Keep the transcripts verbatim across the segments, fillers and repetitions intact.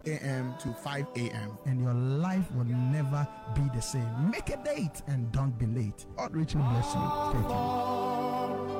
a.m. to five a.m. and your life will never be the same. Make a date and don't be late. God richly bless you. Stay tuned.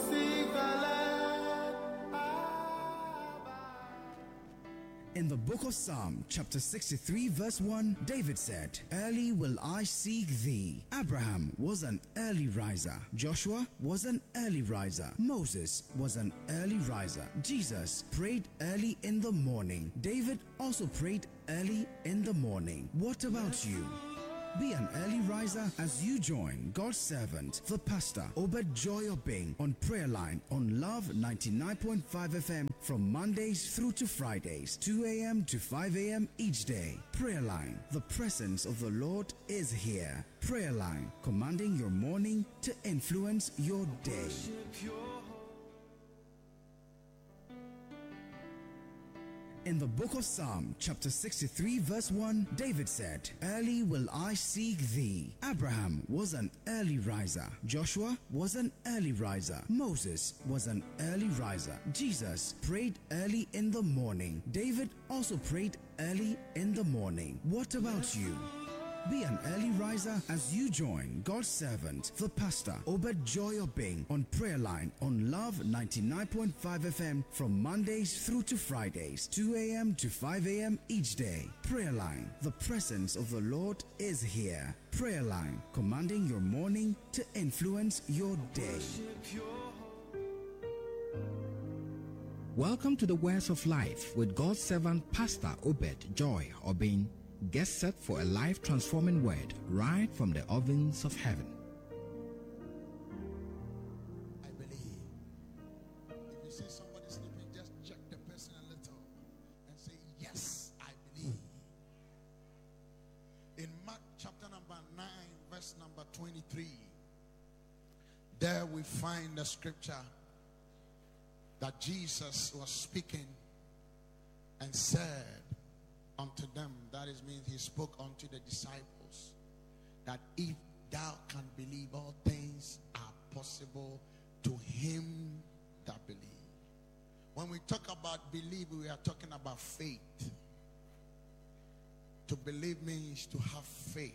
In the book of Psalm, chapter sixty-three, verse one, David said, "Early will I seek thee." Abraham was an early riser. Joshua was an early riser. Moses was an early riser. Jesus prayed early in the morning. David also prayed early in the morning. What about you? Be an early riser as you join God's servant, the pastor, Obed Joy Obeng, on Prayer Line on Love ninety-nine point five F M from Mondays through to Fridays, two a.m. to five a.m. each day. Prayer Line, the presence of the Lord is here. Prayer Line, commanding your morning to influence your day. In the book of Psalm, chapter sixty-three, verse one, David said, "Early will I seek thee." Abraham was an early riser. Joshua was an early riser. Moses was an early riser. Jesus prayed early in the morning. David also prayed early in the morning. What about you? Be an early riser as you join God's servant, the pastor, Obed Joy Obeng, on Prayer Line on Love ninety-nine point five F M from Mondays through to Fridays, two a.m. to five a.m. each day. Prayer Line, the presence of the Lord is here. Prayer Line, commanding your morning to influence your day. Welcome to the Words of Life with God's servant, Pastor Obed Joy Obeng. Get set for a life-transforming word right from the ovens of heaven. I believe. If you see somebody sleeping, just check the person a little and say, "Yes, I believe." In Mark chapter number nine, verse number twenty-three, there we find the scripture that Jesus was speaking and said unto them, that is means he spoke unto the disciples, that if thou can believe, all things are possible to him that believe. When we talk about believe, we are talking about faith. To believe means to have faith.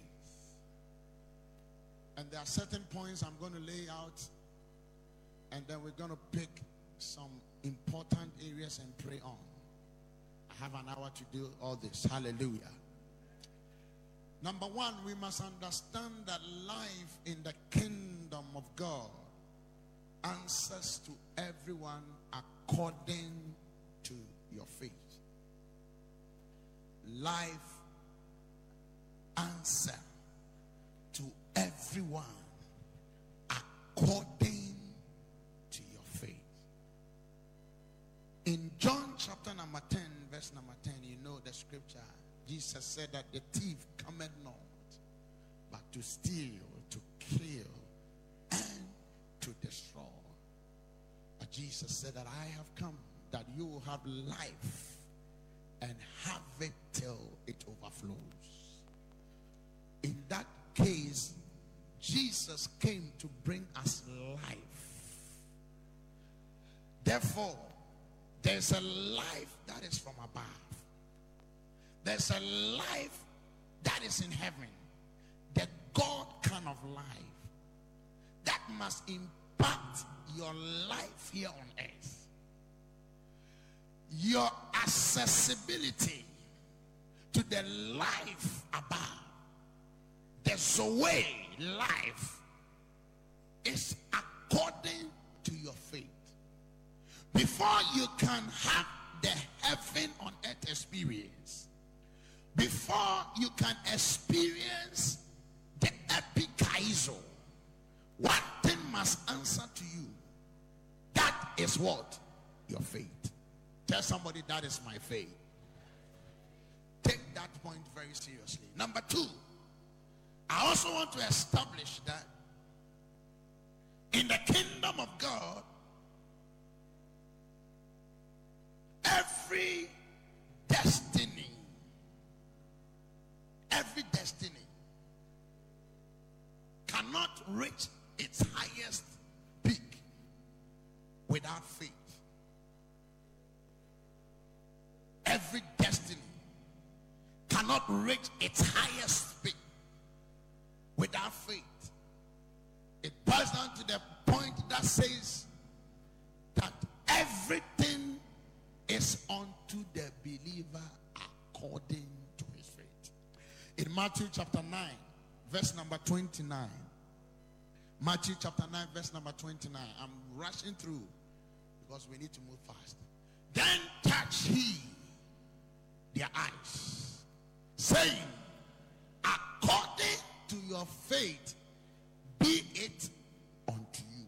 And there are certain points I'm going to lay out, and then we're going to pick some important areas and pray on. I have an hour to do all this. Hallelujah. Number one, we must understand that life in the kingdom of God answers to everyone according to your faith. Life answer to everyone according to your faith. In John chapter number ten, verse number ten, you know the scripture. Jesus said that the thief cometh not, but to steal, to kill, and to destroy. But Jesus said that I have come that you will have life and have it till it overflows. In that case, Jesus came to bring us life. Therefore, there's a life that is from above. There's a life that is in heaven. The God kind of life that must impact your life here on earth. Your accessibility to the life above. The Zoe life is according to your faith. Before you can have the heaven on earth experience, before you can experience the epikaizo, one thing must answer to you. That is what? Your faith. Tell somebody, that is my faith. Take that point very seriously. Number two, I also want to establish that in the kingdom of God, every destiny, every destiny cannot reach its highest peak without faith. Every destiny cannot reach its highest peak without faith. It boils down to the point that says that everything is unto the believer according to his faith. In Matthew chapter nine, verse number twenty-nine. Matthew chapter nine, verse number twenty-nine. I'm rushing through because we need to move fast. Then touch he their eyes, saying, according to your faith, be it unto you.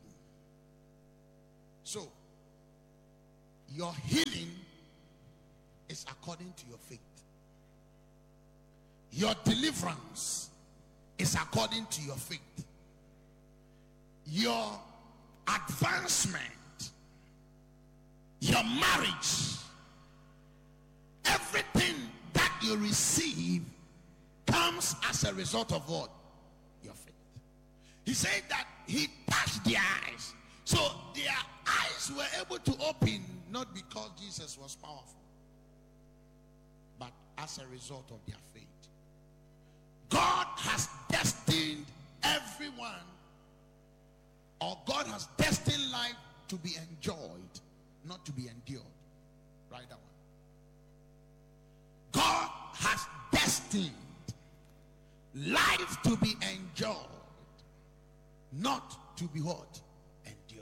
So, your healing is according to your faith. Your deliverance is according to your faith. Your advancement, your marriage, everything that you receive comes as a result of what? Your faith. He said that he touched their eyes. So their eyes were able to open not because Jesus was powerful, but as a result of their faith. God has destined everyone, or God has destined life to be enjoyed, not to be endured. Write that one. God has destined life to be enjoyed, not to be what? Endured.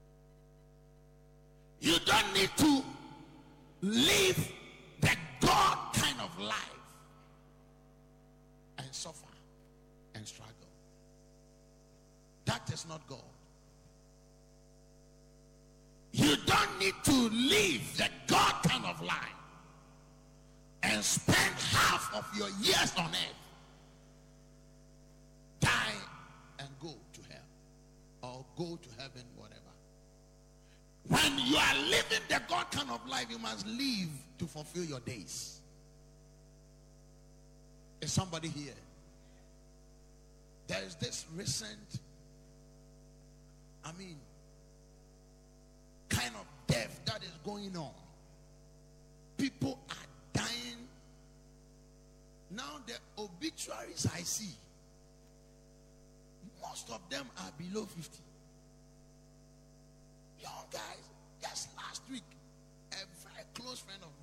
You don't need to live the God kind of life and suffer and struggle. That is not God. You don't need to live the God kind of life and spend half of your years on earth, die and go to hell, or go to heaven, whatever. When you are living the God kind of life, you must live to fulfill your days. Is somebody here? There is this recent, I mean, kind of death that is going on. People are dying. Now the obituaries I see, most of them are below fifty. Young guys. Just last week, a very close friend of